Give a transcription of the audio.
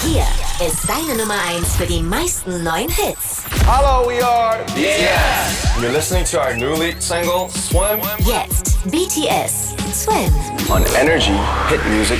Hier ist deine Nummer 1 für die meisten neuen Hits. Hello, we are BTS. You're listening to our new lead single, Swim, Jetzt BTS, Swim. on Energy Hit Music